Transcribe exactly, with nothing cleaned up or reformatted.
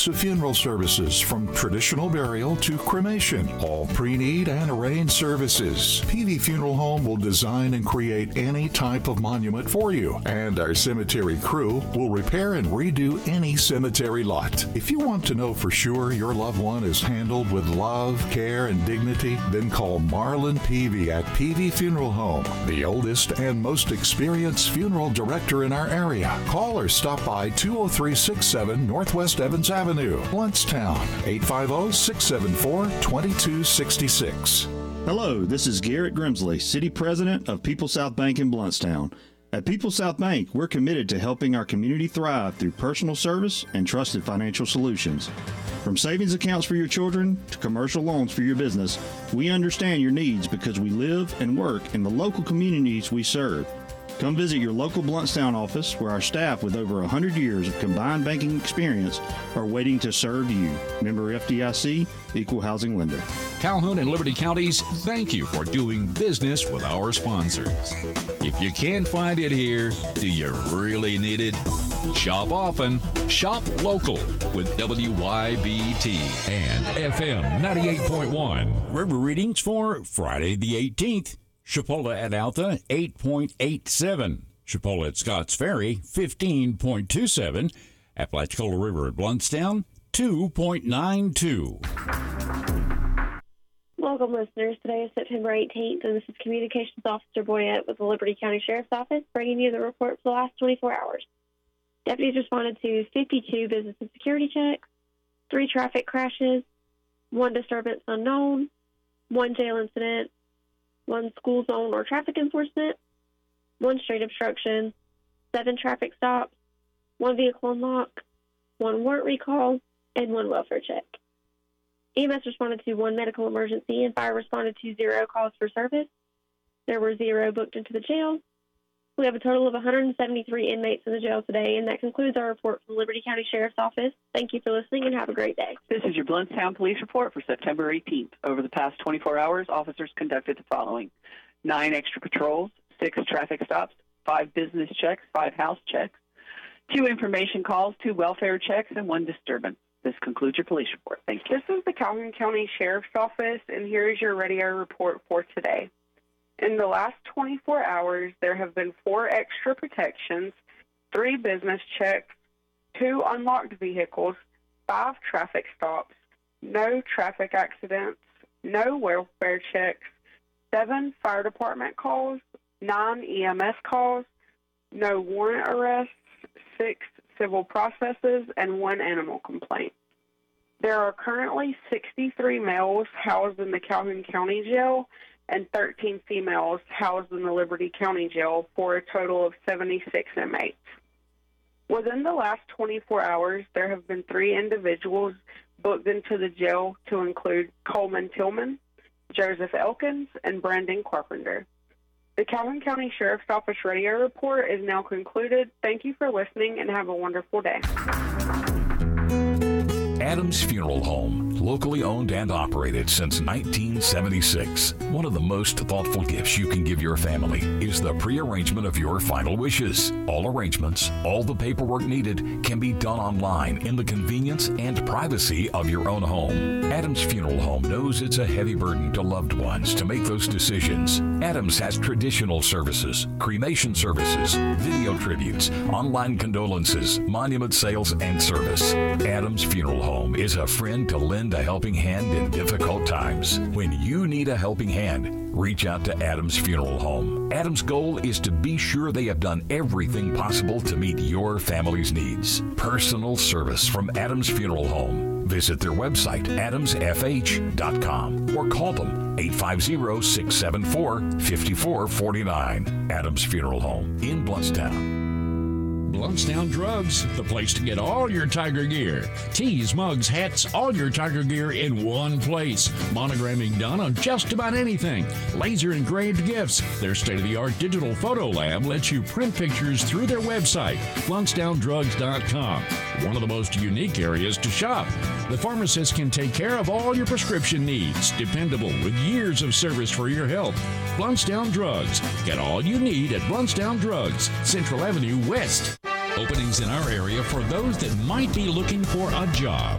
of funeral services from traditional burial to cremation, all pre-need and arranged services. P V Funeral Home will design and create any type of monument for you, and our cemetery crew will repair and redo any cemetery lot. If you want to know for sure your loved one is handled with love, care, and dignity, then call Marlon Peavy at Peavy Funeral Home, the oldest and most experienced funeral director in our area. Call or stop by two oh three six seven Northwest Evans Avenue, Blountstown, eight five zero, six seven four, two two six six. Hello, this is Garrett Grimsley, City President of People South Bank in Blountstown. At People South Bank, we're committed to helping our community thrive through personal service and trusted financial solutions. From savings accounts for your children to commercial loans for your business, we understand your needs because we live and work in the local communities we serve. Come visit your local Blountstown office where our staff with over one hundred years of combined banking experience are waiting to serve you. Member F D I C, Equal Housing Lender. Calhoun and Liberty Counties, thank you for doing business with our sponsors. If you can't find it here, do you really need it? Shop often, shop local with W Y B T and F M ninety-eight point one. River readings for Friday the eighteenth. Chipola at Alta, eight point eight seven. Chipola at Scotts Ferry, fifteen point two seven. Apalachicola River at Blountstown, two point nine two. Welcome, listeners. Today is September eighteenth, and this is Communications Officer Boyette with the Liberty County Sheriff's Office, bringing you the report for the last twenty-four hours. Deputies responded to fifty-two business and security checks, three traffic crashes, one disturbance unknown, one jail incident, one school zone or traffic enforcement, one street obstruction, seven traffic stops, one vehicle unlock, one warrant recall, and one welfare check. E M S responded to one medical emergency, and fire responded to zero calls for service. There were zero booked into the jail. We have a total of one hundred seventy-three inmates in the jail today, and that concludes our report from the Liberty County Sheriff's Office. Thank you for listening, and have a great day. This is your Blountstown Police Report for September eighteenth. Over the past twenty-four hours, officers conducted the following: nine extra patrols, six traffic stops, five business checks, five house checks, two information calls, two welfare checks, and one disturbance. This concludes your police report. Thank you. This is the Calhoun County Sheriff's Office, and here is your radio report for today. In the last twenty-four hours, there have been four extra protections, three business checks, two unlocked vehicles, five traffic stops, no traffic accidents, no welfare checks, seven fire department calls, nine E M S calls, no warrant arrests, six civil processes, and one animal complaint. There are currently sixty-three males housed in the Calhoun County Jail and thirteen females housed in the Liberty County Jail for a total of seventy-six inmates. Within the last twenty-four hours, there have been three individuals booked into the jail to include Coleman Tillman, Joseph Elkins, and Brandon Carpenter. The Calhoun County Sheriff's Office radio report is now concluded. Thank you for listening and have a wonderful day. Adams Funeral Home, locally owned and operated since nineteen seventy-six. One of the most thoughtful gifts you can give your family is the pre-arrangement of your final wishes. All arrangements, all the paperwork needed can be done online in the convenience and privacy of your own home. Adams Funeral Home knows it's a heavy burden to loved ones to make those decisions. Adams has traditional services, cremation services, video tributes, online condolences, monument sales, and service. Adams Funeral Home is a friend to lend a helping hand in difficult times. When you need a helping hand, reach out to Adams Funeral Home. Adams' goal is to be sure they have done everything possible to meet your family's needs. Personal service from Adams Funeral Home. Visit their website, adams f h dot com, or call them eight five zero, six seven four, five four four nine. Adams Funeral Home in Blountstown. Blountstown Drugs, the place to get all your Tiger gear. Tees, mugs, hats, all your Tiger gear in one place. Monogramming done on just about anything. Laser engraved gifts. Their state-of-the-art digital photo lab lets you print pictures through their website, blountstown drugs dot com. One of the most unique areas to shop. The pharmacist can take care of all your prescription needs. Dependable with years of service for your health. Blountstown Drugs. Get all you need at Blountstown Drugs, Central Avenue West. Openings in our area for those that might be looking for a job.